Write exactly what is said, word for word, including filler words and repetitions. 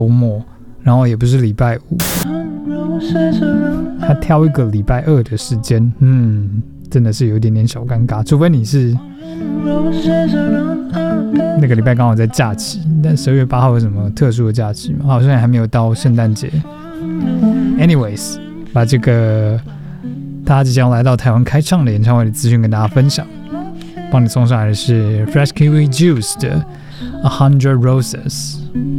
周末，然后也不是礼拜五，他挑一个礼拜二的时间，嗯，真的是有一点点小尴尬，除非你是那个礼拜刚好在假期，但十二月八号有什么特殊的假期吗？好像还没有到圣诞节。Anyways， 把这个他即将来到台湾开唱的演唱会的资讯跟大家分享。帮你送上来的是 Fresh Kiwi Juice 的A Hundred Roses。